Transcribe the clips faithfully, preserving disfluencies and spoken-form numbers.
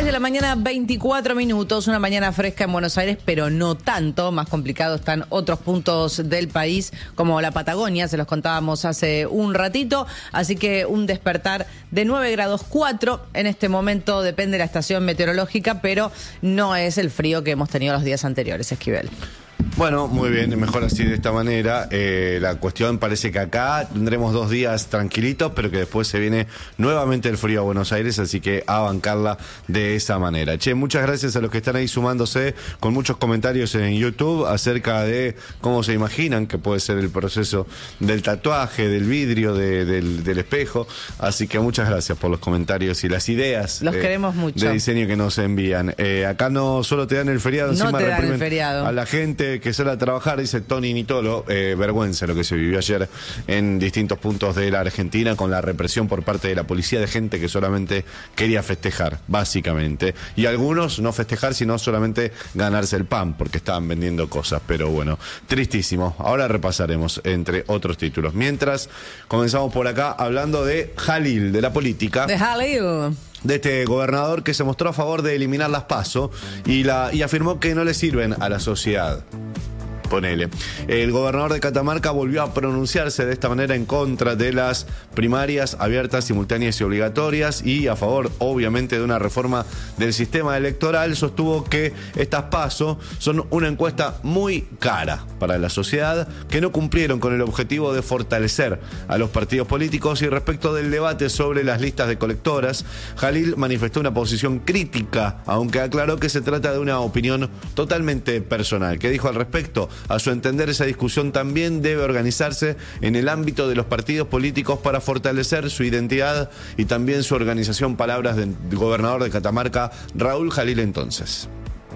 de la mañana, veinticuatro minutos, una mañana fresca en Buenos Aires, pero no tanto. Más complicado están otros puntos del país, como la Patagonia, se los contábamos hace un ratito. Así que un despertar de nueve grados cuatro en este momento, depende de la estación meteorológica, pero no es el frío que hemos tenido los días anteriores, Esquivel. Bueno, muy bien, mejor así de esta manera. Eh, la cuestión parece que acá tendremos dos días tranquilitos, pero que después se viene nuevamente el frío a Buenos Aires, así que a bancarla de esa manera. Che, muchas gracias a los que están ahí sumándose con muchos comentarios en YouTube acerca de cómo se imaginan que puede ser el proceso del tatuaje, del vidrio, de, del, del espejo. Así que muchas gracias por los comentarios y las ideas. Los eh, queremos mucho. De diseño que nos envían. Eh, acá no solo te dan el feriado, no encima te dan reprimen el feriado. A la gente que sale a trabajar, dice Tony Nitolo, eh, vergüenza lo que se vivió ayer en distintos puntos de la Argentina con la represión por parte de la policía de gente que solamente quería festejar, básicamente. Y algunos no festejar, sino solamente ganarse el pan, porque estaban vendiendo cosas. Pero bueno, tristísimo. Ahora repasaremos entre otros títulos. Mientras, comenzamos por acá hablando de Jalil, de la política. De Jalil. De este gobernador que se mostró a favor de eliminar las PASO y, la, y afirmó que no le sirven a la sociedad. Ponele. El gobernador de Catamarca volvió a pronunciarse de esta manera en contra de las primarias abiertas, simultáneas y obligatorias y a favor, obviamente, de una reforma del sistema electoral. Sostuvo que estas PASO son una encuesta muy cara para la sociedad, que no cumplieron con el objetivo de fortalecer a los partidos políticos. Y respecto del debate sobre las listas de colectoras, Jalil manifestó una posición crítica, aunque aclaró que se trata de una opinión totalmente personal. ¿Qué dijo al respecto? A su entender, esa discusión también debe organizarse en el ámbito de los partidos políticos para fortalecer su identidad y también su organización. Palabras del gobernador de Catamarca, Raúl Jalil, entonces.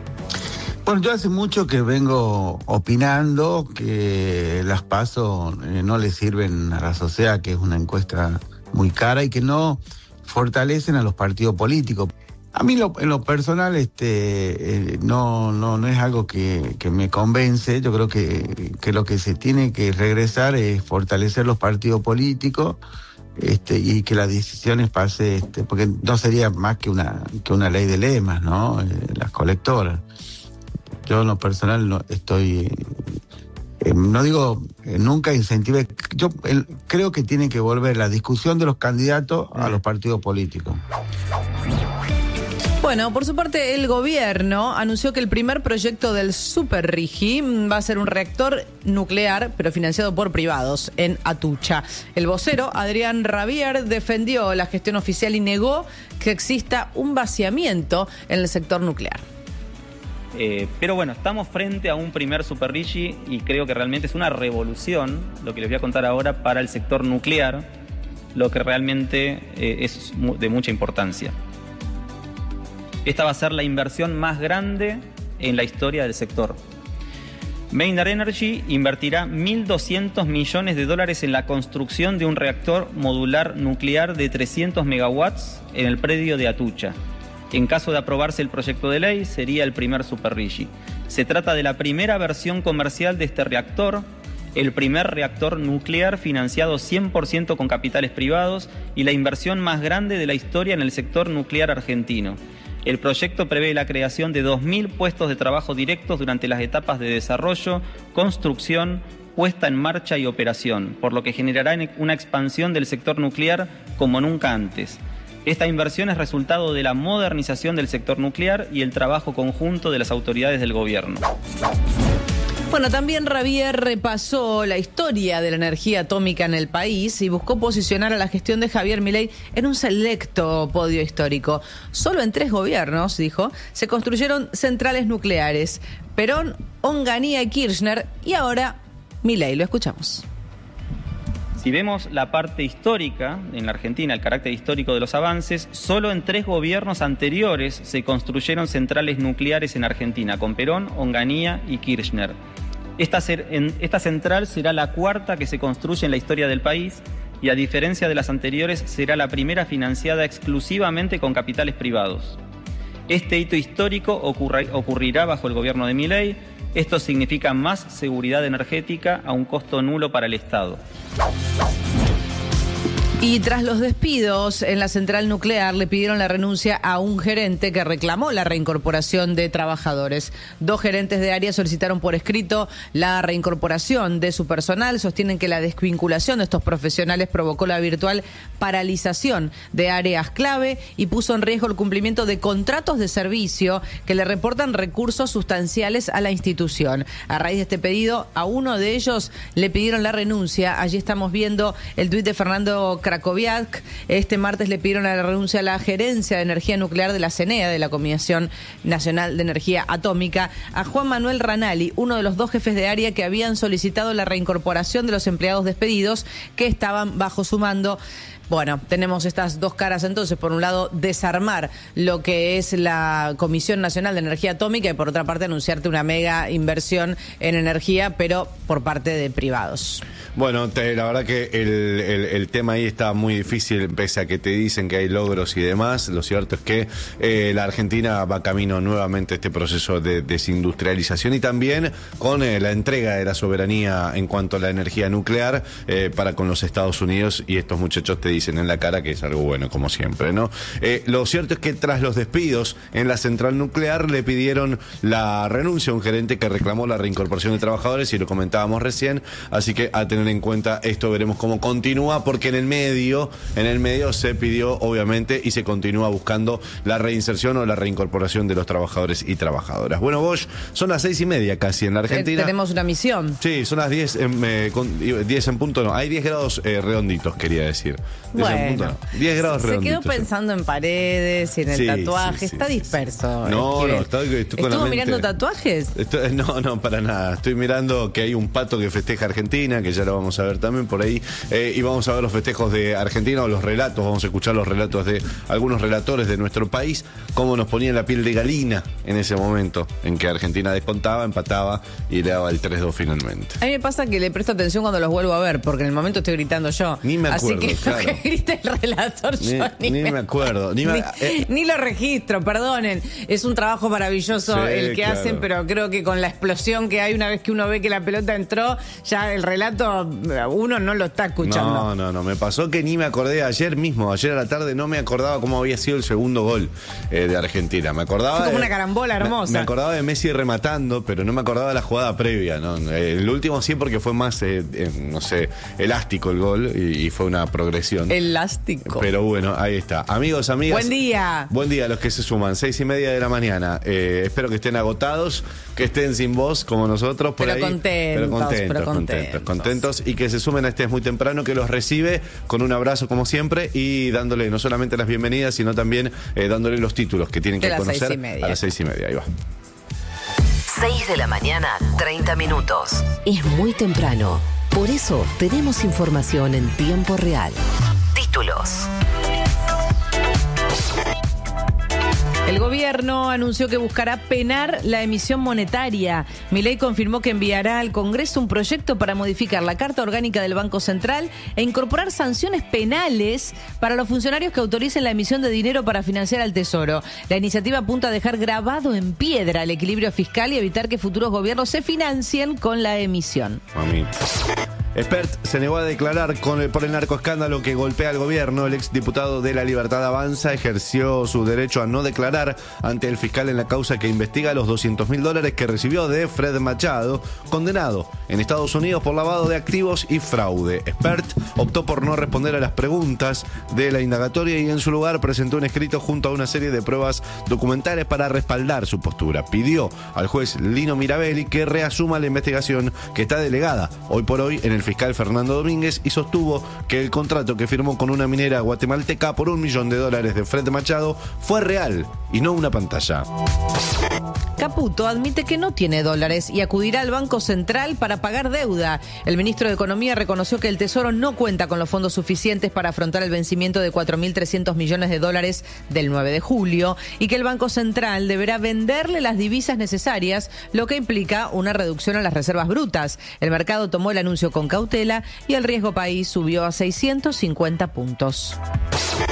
Bueno, yo hace mucho que vengo opinando que las PASO eh, no le sirven a la sociedad, que es una encuesta muy cara y que no fortalecen a los partidos políticos. A mí lo, en lo personal este, eh, no, no, no es algo que, que me convence. Yo creo que, que lo que se tiene que regresar es fortalecer los partidos políticos este, y que las decisiones pase, este, porque no sería más que una, que una ley de lemas, ¿no? Eh, las colectoras. Yo en lo personal no estoy, eh, no digo eh, nunca incentivé. Yo el, creo que tiene que volver la discusión de los candidatos a los partidos políticos. Bueno, por su parte, el gobierno anunció que el primer proyecto del Super Rigi va a ser un reactor nuclear, pero financiado por privados, en Atucha. El vocero, Adrián Rabier, defendió la gestión oficial y negó que exista un vaciamiento en el sector nuclear. Eh, pero bueno, estamos frente a un primer Super Rigi y creo que realmente es una revolución, lo que les voy a contar ahora, para el sector nuclear, lo que realmente eh, es de mucha importancia. Esta va a ser la inversión más grande en la historia del sector. Maynard Energy invertirá mil doscientos millones de dólares en la construcción de un reactor modular nuclear de trescientos megawatts en el predio de Atucha. En caso de aprobarse el proyecto de ley, sería el primer Super Rigi. Se trata de la primera versión comercial de este reactor, el primer reactor nuclear financiado cien por ciento con capitales privados y la inversión más grande de la historia en el sector nuclear argentino. El proyecto prevé la creación de dos mil puestos de trabajo directos durante las etapas de desarrollo, construcción, puesta en marcha y operación, por lo que generará una expansión del sector nuclear como nunca antes. Esta inversión es resultado de la modernización del sector nuclear y el trabajo conjunto de las autoridades del gobierno. Bueno, también Rabier repasó la historia de la energía atómica en el país y buscó posicionar a la gestión de Javier Milei en un selecto podio histórico. Solo en tres gobiernos, dijo, se construyeron centrales nucleares: Perón, Onganía y Kirchner, y ahora Milei. Lo escuchamos. Si vemos la parte histórica en la Argentina, el carácter histórico de los avances, solo en tres gobiernos anteriores se construyeron centrales nucleares en Argentina, con Perón, Onganía y Kirchner. Esta, esta central será la cuarta que se construye en la historia del país y, a diferencia de las anteriores, será la primera financiada exclusivamente con capitales privados. Este hito histórico ocurra, ocurrirá bajo el gobierno de Milei. Esto significa más seguridad energética a un costo nulo para el Estado. Y tras los despidos en la central nuclear, le pidieron la renuncia a un gerente que reclamó la reincorporación de trabajadores. Dos gerentes de área solicitaron por escrito la reincorporación de su personal. Sostienen que la desvinculación de estos profesionales provocó la virtual paralización de áreas clave y puso en riesgo el cumplimiento de contratos de servicio que le reportan recursos sustanciales a la institución. A raíz de este pedido, a uno de ellos le pidieron la renuncia. Allí estamos viendo el tuit de Fernando Krakowiak. Este martes le pidieron la renuncia a la gerencia de energía nuclear de la CENEA, de la Comisión Nacional de Energía Atómica, a Juan Manuel Ranali, uno de los dos jefes de área que habían solicitado la reincorporación de los empleados despedidos que estaban bajo su mando. Bueno, tenemos estas dos caras entonces. Por un lado, desarmar lo que es la Comisión Nacional de Energía Atómica y por otra parte anunciarte una mega inversión en energía, pero por parte de privados. Bueno, te, la verdad que el, el, el tema ahí está muy difícil, pese a que te dicen que hay logros y demás. Lo cierto es que eh, la Argentina va camino nuevamente a este proceso de desindustrialización y también con eh, la entrega de la soberanía en cuanto a la energía nuclear eh, para con los Estados Unidos, y estos muchachos te dicen en la cara que es algo bueno, como siempre, ¿no? Eh, lo cierto es que tras los despidos en la central nuclear le pidieron la renuncia a un gerente que reclamó la reincorporación de trabajadores, y lo comentábamos recién, así que a tener en cuenta esto, veremos cómo continúa, porque en el medio, en el medio se pidió, obviamente, y se continúa buscando la reinserción o la reincorporación de los trabajadores y trabajadoras. Bueno, Bosch, son las seis y media casi en la Argentina. Tenemos una misión. Sí, son las diez, eh, con, diez en punto, no, hay diez grados eh, redonditos, quería decir. diez bueno, en punto, no. diez grados se redonditos. Se quedó pensando en paredes y en el sí, tatuaje, sí, sí, está sí, disperso. Sí. No, Esquivel. no, está, estoy con ¿Estuvo la mirando mente. tatuajes? Estoy, no, no, para nada. Estoy mirando que hay un pato que festeja Argentina, que ya lo vamos a ver también por ahí, eh, y vamos a ver los festejos de Argentina o los relatos, vamos a escuchar los relatos de algunos relatores de nuestro país, cómo nos ponían la piel de galina en ese momento en que Argentina descontaba, empataba y le daba el tres dos finalmente. A mí me pasa que le presto atención cuando los vuelvo a ver, porque en el momento estoy gritando yo. Ni me acuerdo, Así que claro. lo que grita el relator Ni, yo ni, ni me acuerdo. Ni, me, ni, eh. ni lo registro, perdonen. Es un trabajo maravilloso Sí, el que claro. hacen, pero creo que con la explosión que hay una vez que uno ve que la pelota entró, ya el relato uno no lo está escuchando. No, no, no. Me pasó que ni me acordé ayer mismo. Ayer a la tarde no me acordaba cómo había sido el segundo gol eh, de Argentina. Me acordaba. Fue como de, una carambola hermosa. Me, me acordaba de Messi rematando, pero no me acordaba de la jugada previa, ¿no? Eh, el último sí, porque fue más, eh, eh, no sé, elástico el gol y, y fue una progresión. Elástico. Pero bueno, ahí está. Amigos, amigas. Buen día. Buen día a los que se suman. Seis y media de la mañana. Eh, espero que estén agotados, que estén sin voz como nosotros por Pero ahí. contentos, pero contentos, pero contentos, contentos. contentos. Y que se sumen a este Es Muy Temprano, que los recibe con un abrazo como siempre y dándole no solamente las bienvenidas, sino también eh, dándole los títulos que tienen De que las conocer seis y media. a las seis y media. Ahí va. seis de la mañana, treinta minutos. Es muy temprano. Por eso tenemos información en tiempo real. Títulos. El gobierno anunció que buscará penar la emisión monetaria. Milei confirmó que enviará al Congreso un proyecto para modificar la Carta Orgánica del Banco Central e incorporar sanciones penales para los funcionarios que autoricen la emisión de dinero para financiar al Tesoro. La iniciativa apunta a dejar grabado en piedra el equilibrio fiscal y evitar que futuros gobiernos se financien con la emisión. Mami. Espert se negó a declarar con el, por el narcoescándalo que golpea al gobierno. El exdiputado de La Libertad Avanza ejerció su derecho a no declarar ante el fiscal en la causa que investiga los doscientos mil dólares que recibió de Fred Machado, condenado en Estados Unidos por lavado de activos y fraude. Espert optó por no responder a las preguntas de la indagatoria y en su lugar presentó un escrito junto a una serie de pruebas documentales para respaldar su postura. Pidió al juez Lino Mirabelli que reasuma la investigación que está delegada hoy por hoy en el fiscal Fernando Domínguez y sostuvo que el contrato que firmó con una minera guatemalteca por un millón de dólares de Fred Machado fue real y no una pantalla. Caputo admite que no tiene dólares y acudirá al Banco Central para pagar deuda. El ministro de Economía reconoció que el Tesoro no cuenta con los fondos suficientes para afrontar el vencimiento de cuatro mil trescientos millones de dólares del nueve de julio y que el Banco Central deberá venderle las divisas necesarias, lo que implica una reducción a las reservas brutas. El mercado tomó el anuncio con cautela y el riesgo país subió a seiscientos cincuenta puntos.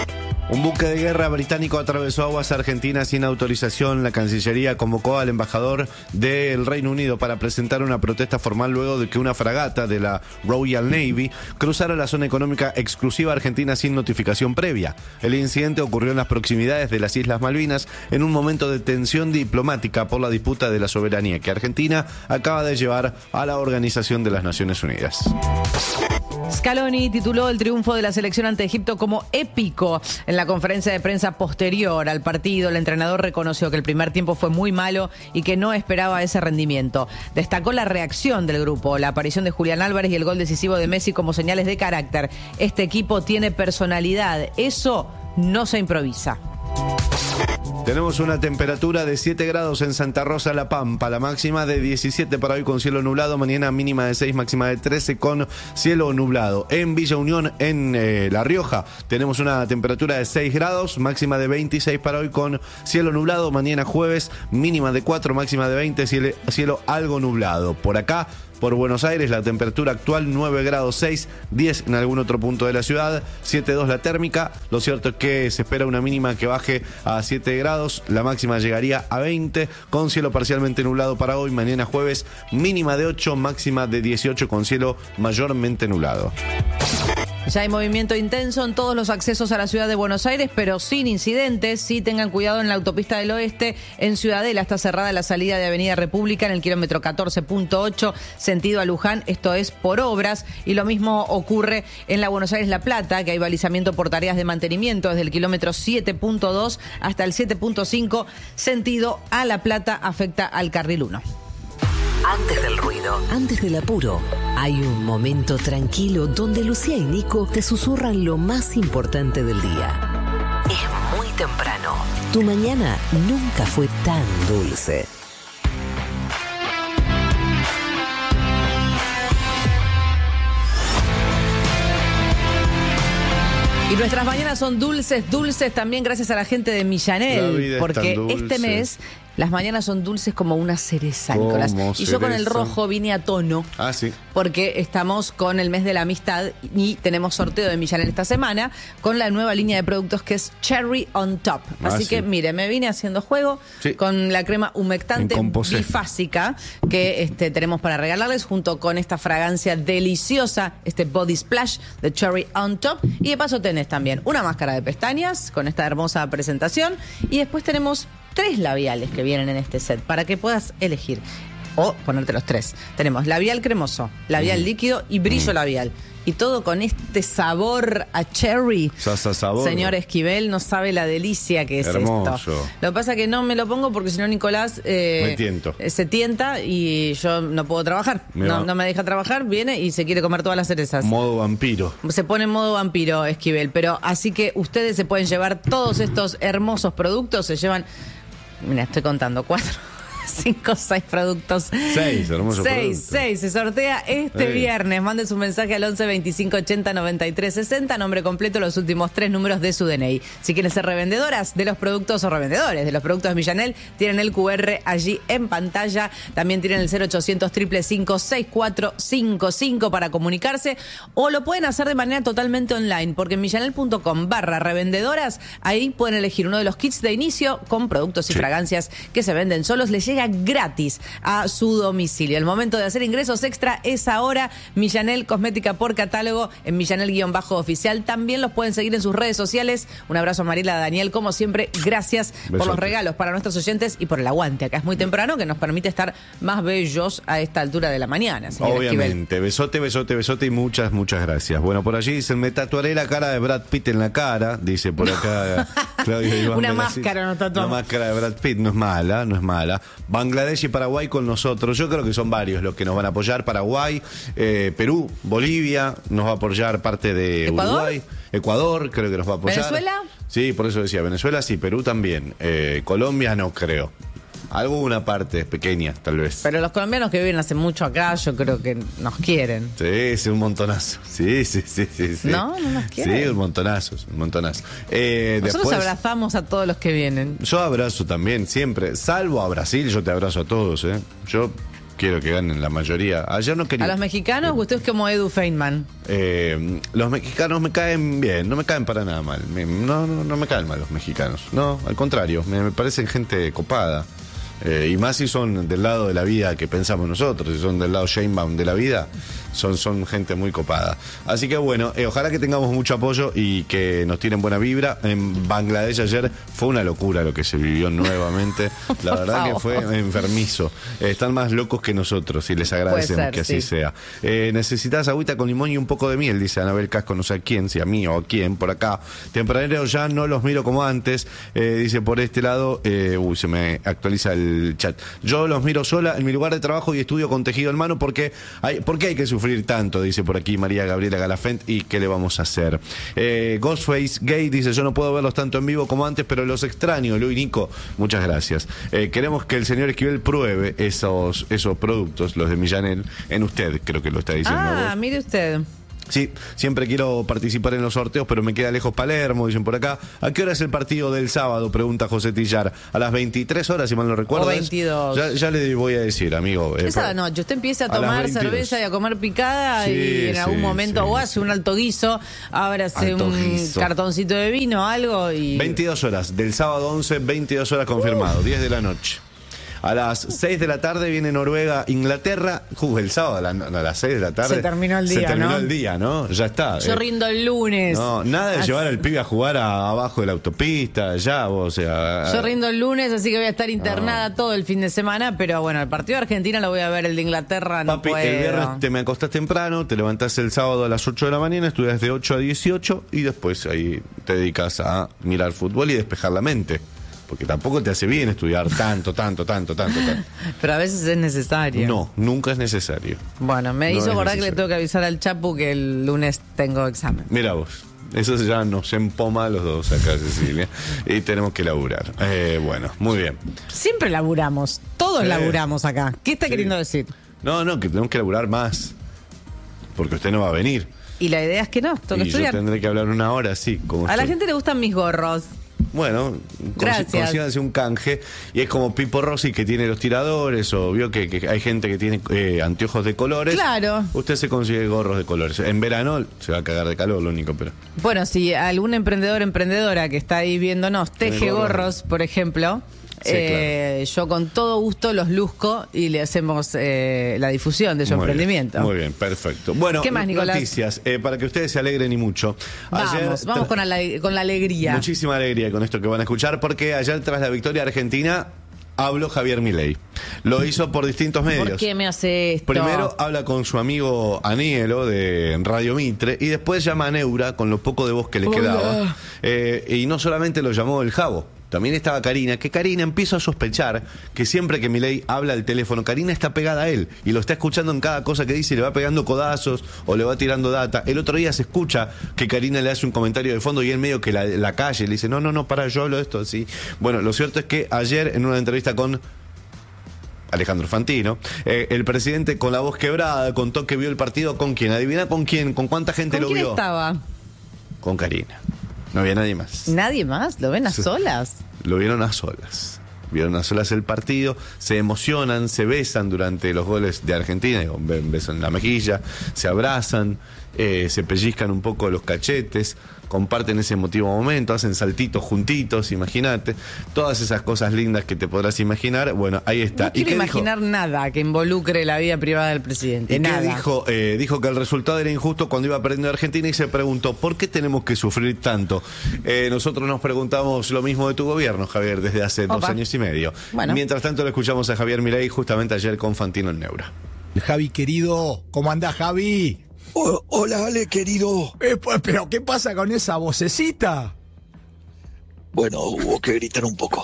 Un buque de guerra británico atravesó aguas argentinas sin autorización. La Cancillería convocó al embajador del Reino Unido para presentar una protesta formal luego de que una fragata de la Royal Navy cruzara la zona económica exclusiva argentina sin notificación previa. El incidente ocurrió en las proximidades de las Islas Malvinas en un momento de tensión diplomática por la disputa de la soberanía que Argentina acaba de llevar a la Organización de las Naciones Unidas. Scaloni tituló el triunfo de la selección ante Egipto como épico. En la conferencia de prensa posterior al partido, el entrenador reconoció que el primer tiempo fue muy malo y que no esperaba ese rendimiento. Destacó la reacción del grupo, la aparición de Julián Álvarez y el gol decisivo de Messi como señales de carácter. Este equipo tiene personalidad, eso no se improvisa. Tenemos una temperatura de siete grados en Santa Rosa, La Pampa, la máxima de diecisiete para hoy con cielo nublado, mañana mínima de seis, máxima de trece con cielo nublado. En Villa Unión, en eh, La Rioja, tenemos una temperatura de seis grados, máxima de veintiséis para hoy con cielo nublado, mañana jueves mínima de cuatro, máxima de veinte, cielo, cielo algo nublado. Por acá, por Buenos Aires, la temperatura actual nueve grados seis, diez en algún otro punto de la ciudad, siete coma dos la térmica. Lo cierto es que se espera una mínima que baje a siete grados, la máxima llegaría a veinte, con cielo parcialmente nublado para hoy, mañana jueves, mínima de ocho, máxima de dieciocho con cielo mayormente nublado. Ya hay movimiento intenso en todos los accesos a la ciudad de Buenos Aires, pero sin incidentes. Sí tengan cuidado en la autopista del Oeste. En Ciudadela está cerrada la salida de Avenida República en el kilómetro catorce punto ocho, sentido a Luján. Esto es por obras. Y lo mismo ocurre en la Buenos Aires La Plata, que hay balizamiento por tareas de mantenimiento desde el kilómetro siete punto dos hasta el siete punto cinco, sentido a La Plata, afecta al carril uno. Antes del ruido, antes del apuro, hay un momento tranquilo donde Lucía y Nico te susurran lo más importante del día. Es muy temprano. Tu mañana nunca fue tan dulce. Y nuestras mañanas son dulces, dulces también gracias a la gente de Millanel, porque este mes las mañanas son dulces como una cereza, Nicolás. Y yo con el rojo vine a tono. Ah, sí. Porque estamos con el mes de la amistad y tenemos sorteo de Millanel esta semana con la nueva línea de productos que es Cherry on Top. Así ah, sí. que, mire, me vine haciendo juego sí. con la crema humectante bifásica que este, tenemos para regalarles, junto con esta fragancia deliciosa, este Body Splash de Cherry on Top. Y de paso tenés también una máscara de pestañas con esta hermosa presentación. Y después tenemos tres labiales que vienen en este set para que puedas elegir o ponerte los tres. Tenemos labial cremoso, labial mm. líquido y brillo mm. labial. Y todo con este sabor a cherry. Sasa sabor. Señor Esquivel, no sabe la delicia que es hermoso. Esto. Lo que pasa es que no me lo pongo porque si no Nicolás eh, me tiento. se tienta y yo no puedo trabajar. Me no, no me deja trabajar, viene y se quiere comer todas las cerezas. Modo vampiro. Se pone en modo vampiro, Esquivel. Pero así que ustedes se pueden llevar todos estos hermosos productos. Se llevan, mira, estoy contando, cuatro, cinco, seis productos. Seis, hermosos seis, productos. Seis, se sortea este Ey. viernes. Mande su mensaje al once veinticinco ochenta noventa y tres sesenta, nombre completo, los últimos tres números de su D N I. Si quieren ser revendedoras de los productos o revendedores de los productos de Millanel, tienen el cu erre allí en pantalla. También tienen el cero ochocientos, cinco cinco cinco, seis cuatro cinco cinco para comunicarse, o lo pueden hacer de manera totalmente online, porque en millanel.com barra revendedoras, ahí pueden elegir uno de los kits de inicio con productos y sí. fragancias que se venden solos. Les llega gratis a su domicilio. El momento de hacer ingresos extra es ahora. Millanel, cosmética por catálogo, en Millanel-oficial. También los pueden seguir en sus redes sociales. Un abrazo a Mariela, a Daniel, como siempre. Gracias Besote. por los regalos para nuestros oyentes y por el aguante. Acá es muy temprano, que nos permite estar más bellos a esta altura de la mañana. Obviamente. Esquivel. Besote, besote, besote y muchas, muchas gracias. Bueno, por allí dicen, me tatuaré la cara de Brad Pitt en la cara, dice por acá Claudio Iván. Una Belasís. máscara nos tatuamos. Una máscara de Brad Pitt, no es mala, no es mala. Bangladesh y Paraguay con nosotros. Yo creo que son varios los que nos van a apoyar. Paraguay, eh, Perú, Bolivia, nos va a apoyar parte de ¿Ecuador? Uruguay. Ecuador creo que nos va a apoyar. ¿Venezuela? Sí, por eso decía, Venezuela sí, Perú también. Eh, Colombia no creo. Alguna parte pequeña, tal vez. Pero los colombianos que viven hace mucho acá, yo creo que nos quieren. Sí, sí, un montonazo. Sí, sí, sí, sí. sí. No, no nos quieren. Sí, un montonazo, un montonazo. Eh, Nosotros después, abrazamos a todos los que vienen. yo abrazo también, siempre. Salvo a Brasil, yo te abrazo a todos, ¿eh? Yo quiero que ganen la mayoría. Ayer no quería. ¿A los mexicanos usted es como Edu Feynman? Eh, los mexicanos me caen bien, no me caen para nada mal. Me- no, no, no me caen mal los mexicanos. No, al contrario, me, me parecen gente copada. Eh, y más si son del lado de la vida que pensamos nosotros, si son del lado Sheinbaum de la vida, son, son gente muy copada. Así que bueno, eh, ojalá que tengamos mucho apoyo y que nos tiren buena vibra. En Bangladesh ayer fue una locura lo que se vivió nuevamente. La verdad que fue enfermizo. Eh, están más locos que nosotros y les agradecemos ser, que así sí. sea. Eh, necesitas agüita con limón y un poco de miel, dice Anabel Casco, no sé a quién, si a mí o a quién, por acá. Tempranero ya no los miro como antes, eh, dice por este lado, eh, uy, se me actualiza el chat. Yo los miro sola en mi lugar de trabajo y estudio con tejido en mano porque hay, porque hay que sufrir tanto, dice por aquí María Gabriela Galafent, y qué le vamos a hacer. Eh, Ghostface Gay dice, yo no puedo verlos tanto en vivo como antes, pero los extraño, Luis Nico, muchas gracias. Eh, queremos que el señor Esquivel pruebe esos, esos productos, los de Millanel, en usted, creo que lo está diciendo Ah, vos. mire usted. Sí, siempre quiero participar en los sorteos, pero me queda lejos Palermo, dicen por acá. ¿A qué hora es el partido del sábado? Pregunta José Tillar. A las veintitrés horas, si mal no recuerdo. O ¿es? veintidós. Ya, ya le voy a decir, amigo. eh, Esa por- noche usted empieza a a las tomar veintidós. cerveza y a comer picada Sí, y en algún sí, momento sí, o hace sí. un alto guiso, ahora hace Alto un guiso. cartoncito de vino, algo y... veintidós horas, del sábado once, veintidós horas confirmado, diez de la noche. A las seis de la tarde viene Noruega, Inglaterra. Uh, el sábado a, la- a las seis de la tarde. Se terminó el Se día, terminó ¿no? el día, ¿no? Ya está. Yo Eh, rindo el lunes. No, nada de Así- llevar al pibe a jugar a- abajo de la autopista, ya, vos, o sea. Yo rindo el lunes, así que voy a estar internada todo el fin de semana, pero bueno, el partido de Argentina lo voy a ver, el de Inglaterra no Papi, puedo. el viernes te me acostás temprano, te levantás el sábado a las ocho de la mañana, estudias de ocho a dieciocho y después ahí te dedicas a mirar fútbol y despejar la mente. Porque tampoco te hace bien estudiar tanto, tanto, tanto, tanto, tanto. Pero a veces es necesario. No, nunca es necesario. Bueno, me No hizo es acordar que le necesario. tengo que avisar al Chapu que el lunes tengo examen. Mira vos, eso ya nos empoma a los dos acá, Cecilia, y tenemos que laburar. Eh, bueno, muy bien. Siempre laburamos, todos Sí. laburamos acá. ¿Qué está Sí. queriendo decir? No, no, que tenemos que laburar más, porque usted no va a venir. Y la idea es que no, tengo que Y yo estudiar. tendré que hablar una hora, sí. Como A la estoy. gente le gustan mis gorros. Bueno, Gracias. consi- consíganse un canje. Y es como Pipo Rossi que tiene los tiradores, o vio que, que hay gente que tiene eh, anteojos de colores. Claro. Usted se consigue gorros de colores. En verano se va a cagar de calor, lo único, pero. Bueno, si algún emprendedor emprendedora que está ahí viéndonos teje Tiene gorros. gorros, por ejemplo, Sí, eh, yo con todo gusto los luzco y le hacemos eh, la difusión de su Muy bien, emprendimiento. muy bien, perfecto. Bueno, ¿Qué más, Nicolás? noticias, eh, para que ustedes se alegren y mucho. Vamos, vamos tra- con, la, con la alegría. Muchísima alegría con esto que van a escuchar, porque ayer tras la victoria argentina habló Javier Milei. Lo hizo por distintos medios. ¿Por qué me hace esto? Primero habla con su amigo Anielo de Radio Mitre y después llama a Neura con lo poco de voz que le Hola. quedaba. Eh, y no solamente lo llamó el Jabo, también estaba Karina, que Karina empieza a sospechar que siempre que Milei habla al teléfono, Karina está pegada a él y lo está escuchando en cada cosa que dice y le va pegando codazos o le va tirando data. El otro día se escucha que Karina le hace un comentario de fondo y él medio que la, la calle le dice, no, no, no, para, yo hablo de esto así. Bueno, lo cierto es que ayer en una entrevista con Alejandro Fantino, eh, el presidente con la voz quebrada contó que vio el partido con quién. Adivina con quién, con cuánta gente ¿Con lo quién vio. estaba? Con Karina. No había nadie más. ¿Nadie más? ¿Lo ven a Sí. solas? Lo vieron a solas. Vieron a solas el partido, se emocionan, se besan durante los goles de Argentina, digo, un beso en la mejilla, se abrazan, eh, se pellizcan un poco los cachetes, comparten ese emotivo momento, hacen saltitos juntitos, imagínate, todas esas cosas lindas que te podrás imaginar. Bueno, ahí está. No quiero qué dijo? imaginar nada que involucre la vida privada del presidente. ¿Y nada. qué dijo? Eh, dijo que el resultado era injusto cuando iba perdiendo Argentina y se preguntó, ¿por qué tenemos que sufrir tanto? Eh, nosotros nos preguntamos lo mismo de tu gobierno, Javier, desde hace dos Opa. años y medio. Bueno. Mientras tanto, lo escuchamos a Javier Milei justamente ayer con Fantino en Neura. Javi, querido, ¿cómo andás, Javi? Oh, hola, Ale, querido. Eh, pues, pero ¿qué pasa con esa vocecita? Bueno, hubo que gritar un poco.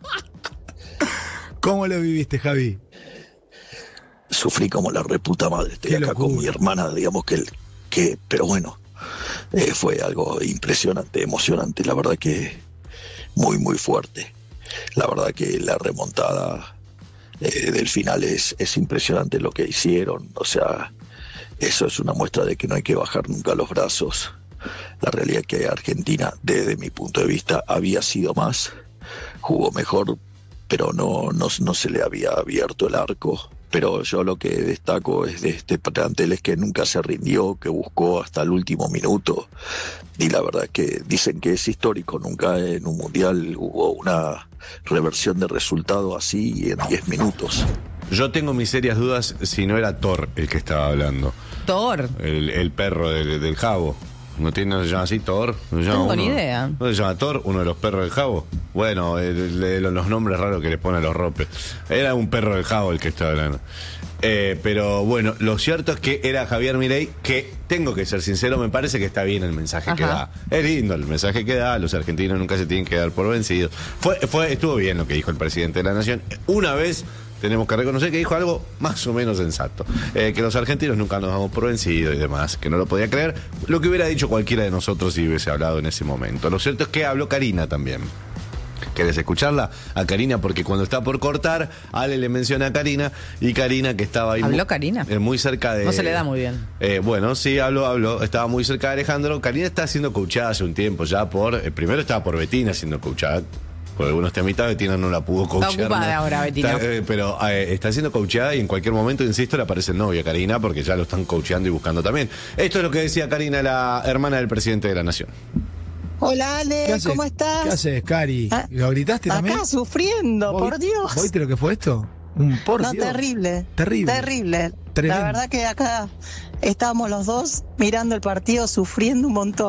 ¿Cómo lo viviste, Javi? Sufrí como la reputa madre. Estoy Qué acá locura. con mi hermana, digamos que... el- que pero bueno, eh, fue algo impresionante, emocionante. La verdad que muy, muy fuerte. La verdad que la remontada eh, del final es, es impresionante lo que hicieron. O sea, eso es una muestra de que no hay que bajar nunca los brazos. La realidad es que Argentina, desde mi punto de vista, había sido más, jugó mejor, pero no, no, no se le había abierto el arco. pero yo lo que destaco es de este plantel es que nunca se rindió, que buscó hasta el último minuto, y la verdad es que dicen que es histórico, nunca en un mundial hubo una reversión de resultado así en diez minutos. Yo tengo mis serias dudas si no era Thor el que estaba hablando. Thor. El, el perro del, del Jabo. ¿No, tiene, ¿No se llama así Thor? ¿No se llama Tengo uno? ni idea. ¿No se llama Thor? ¿Uno de los perros del Jabo? Bueno, el, el, los nombres raros que le ponen los ropes. Era un perro del Jabo el que estaba hablando. Eh, pero bueno, lo cierto es que era Javier Milei, que tengo que ser sincero, me parece que está bien el mensaje Ajá. que da. Es lindo el mensaje que da, los argentinos nunca se tienen que dar por vencidos. Fue, fue, estuvo bien lo que dijo el presidente de la Nación. Una vez tenemos que reconocer que dijo algo más o menos sensato. Eh, que los argentinos nunca nos damos por vencidos y demás, que no lo podía creer. Lo que hubiera dicho cualquiera de nosotros si hubiese hablado en ese momento. Lo cierto es que habló Karina también. ¿Querés escucharla? A Karina, porque cuando está por cortar, Ale le menciona a Karina, y Karina que estaba ahí... ¿Habló muy, Karina? Eh, muy cerca de... No se le da muy bien. Eh, bueno, sí, habló, habló. Estaba muy cerca de Alejandro. Karina está siendo coachada hace un tiempo ya por... Eh, primero estaba por Betina siendo coachada. Por algunos temitas, Betina no la pudo coachear. Está ocupada ¿no? ahora, Betina. Está, eh, pero eh, está siendo coacheada y en cualquier momento, insisto, le aparece novia Karina, porque ya lo están coacheando y buscando también. Esto es lo que decía Karina, la hermana del presidente de la Nación. Hola Ale, ¿cómo estás? ¿Qué haces, Cari? Ah, ¿Lo gritaste también? Acá sufriendo, por Dios. ¿Viste lo que fue esto? Un por no, Dios. terrible. Terrible. Terrible. Tremendo. La verdad que acá estábamos los dos mirando el partido, sufriendo un montón.